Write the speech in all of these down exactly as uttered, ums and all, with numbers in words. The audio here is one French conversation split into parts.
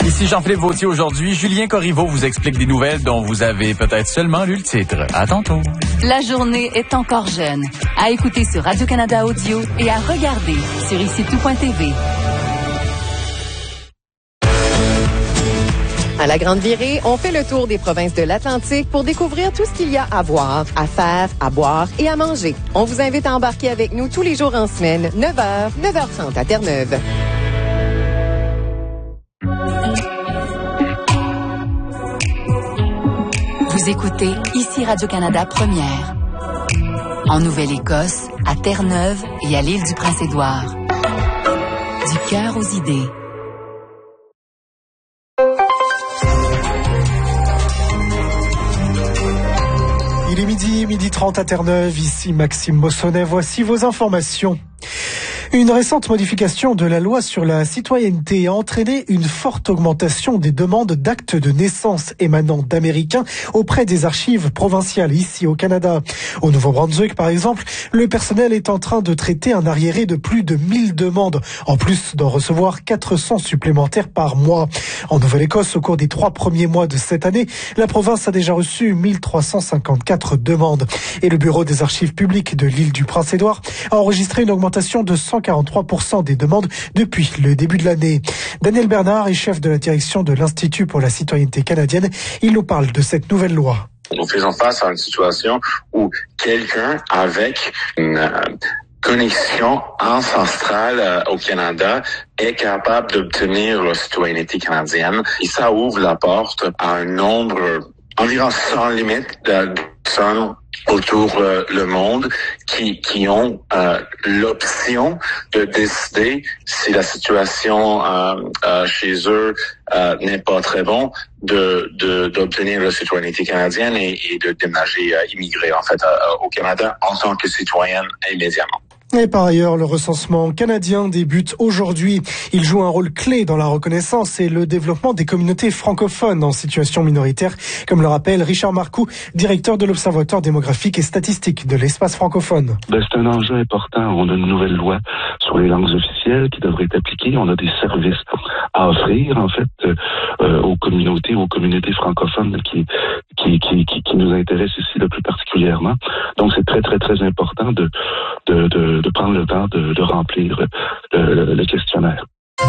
Ici Jean-Philippe Vautier aujourd'hui. Julien Corriveau vous explique des nouvelles dont vous avez peut-être seulement lu le titre. À tantôt. La journée est encore jeune. À écouter sur Radio-Canada Audio et à regarder sur ici tout point t v. À la Grande Virée, on fait le tour des provinces de l'Atlantique pour découvrir tout ce qu'il y a à voir, à faire, à boire et à manger. On vous invite à embarquer avec nous tous les jours en semaine, neuf heures, neuf heures trente à Terre-Neuve. Vous écoutez ici Radio-Canada Première. En Nouvelle-Écosse, à Terre-Neuve et à l'île du Prince-Édouard. Du cœur aux idées. Il est midi, midi trente à Terre-Neuve, ici Maxime Mossonnet, voici vos informations. Une récente modification de la loi sur la citoyenneté a entraîné une forte augmentation des demandes d'actes de naissance émanant d'Américains auprès des archives provinciales ici au Canada. Au Nouveau-Brunswick, par exemple, le personnel est en train de traiter un arriéré de plus de mille demandes, en plus d'en recevoir quatre cents supplémentaires par mois. En Nouvelle-Écosse, au cours des trois premiers mois de cette année, la province a déjà reçu mille trois cent cinquante-quatre demandes. Et le Bureau des archives publiques de l'île du Prince-Édouard a enregistré une augmentation de cent quarante-trois pour cent des demandes depuis le début de l'année. Daniel Bernard est chef de la direction de l'Institut pour la citoyenneté canadienne. Il nous parle de cette nouvelle loi. Nous faisons face à une situation où quelqu'un avec une euh, connexion ancestrale euh, au Canada est capable d'obtenir la citoyenneté canadienne. Et ça ouvre la porte à un nombre environ sans limite de personnes autour euh, le monde qui qui ont euh, l'option de décider si la situation euh, euh, chez eux euh, n'est pas très bon de de d'obtenir la citoyenneté canadienne et, et de déménager, euh, immigrer en fait euh, au Canada en tant que citoyenne immédiatement. Et par ailleurs, le recensement canadien débute aujourd'hui. Il joue un rôle clé dans la reconnaissance et le développement des communautés francophones en situation minoritaire, comme le rappelle Richard Marcoux, directeur de l'Observatoire démographique et statistique de l'espace francophone. Ben, c'est un enjeu important. On a une nouvelle loi sur les langues officielles qui devrait être appliquée. On a des services à offrir, en fait, euh, aux communautés, aux communautés francophones qui, qui, qui, qui, qui nous intéressent ici le plus particulièrement. Donc, c'est très, très, très important de, de, de de prendre le temps de, de remplir le, le, le questionnaire.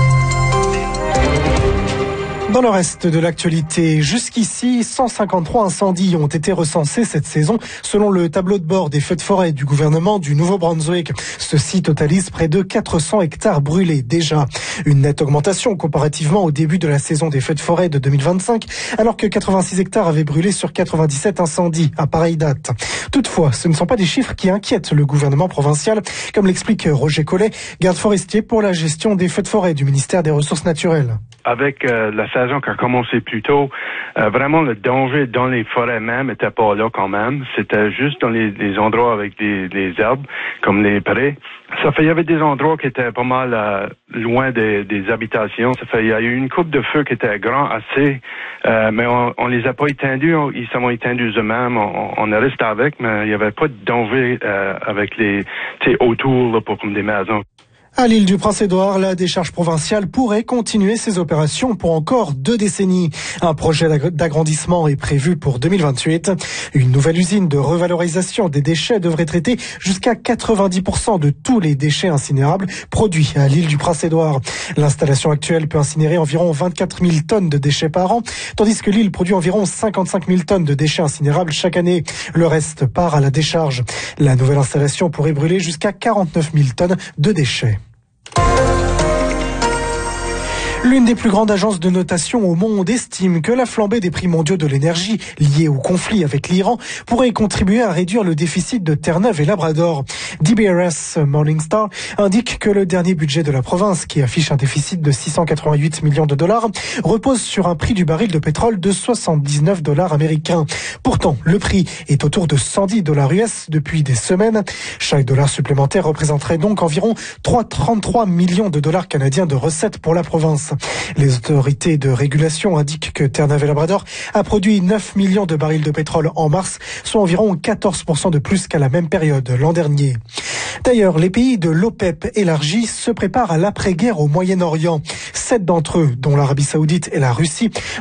Dans le reste de l'actualité, jusqu'ici, cent cinquante-trois incendies ont été recensés cette saison selon le tableau de bord des feux de forêt du gouvernement du Nouveau-Brunswick. Ceci totalise près de quatre cents hectares brûlés déjà. Une nette augmentation comparativement au début de la saison des feux de forêt de deux mille vingt-cinq, alors que quatre-vingt-six hectares avaient brûlé sur quatre-vingt-dix-sept incendies à pareille date. Toutefois, ce ne sont pas des chiffres qui inquiètent le gouvernement provincial, comme l'explique Roger Collet, garde forestier pour la gestion des feux de forêt du ministère des Ressources naturelles. Avec euh, la saison qui a commencé plus tôt, euh, vraiment le danger dans les forêts même était pas là quand même. C'était juste dans les, les endroits avec des, des herbes, comme les prés. Ça fait, il y avait des endroits qui étaient pas mal euh, loin des, des habitations. Ça fait, il y a eu une coupe de feu qui était grand assez, euh, mais on, on les a pas étendus. On, ils sont étendus eux-mêmes. On, on est resté avec, mais il y avait pas de danger euh, avec les, tu sais, autour là, pour comme des maisons. À l'île du Prince-Édouard, la décharge provinciale pourrait continuer ses opérations pour encore deux décennies. Un projet d'agrandissement est prévu pour deux mille vingt-huit. Une nouvelle usine de revalorisation des déchets devrait traiter jusqu'à quatre-vingt-dix pour cent de tous les déchets incinérables produits à l'île du Prince-Édouard. L'installation actuelle peut incinérer environ vingt-quatre mille tonnes de déchets par an, tandis que l'île produit environ cinquante-cinq mille tonnes de déchets incinérables chaque année. Le reste part à la décharge. La nouvelle installation pourrait brûler jusqu'à quarante-neuf mille tonnes de déchets. L'une des plus grandes agences de notation au monde estime que la flambée des prix mondiaux de l'énergie liée au conflit avec l'Iran pourrait contribuer à réduire le déficit de Terre-Neuve et Labrador. D B R S Morningstar indique que le dernier budget de la province, qui affiche un déficit de six cent quatre-vingt-huit millions de dollars, repose sur un prix du baril de pétrole de soixante-dix-neuf dollars américains. Pourtant, le prix est autour de cent dix dollars U S depuis des semaines. Chaque dollar supplémentaire représenterait donc environ trois virgule trente-trois millions de dollars canadiens de recettes pour la province. Les autorités de régulation indiquent que Terre-Neuve et Labrador a produit neuf millions de barils de pétrole en mars, soit environ quatorze pour cent de plus qu'à la même période l'an dernier. D'ailleurs, les pays de l'OPEP élargi se préparent à l'après-guerre au Moyen-Orient. Sept d'entre eux, dont l'Arabie Saoudite et la Russie,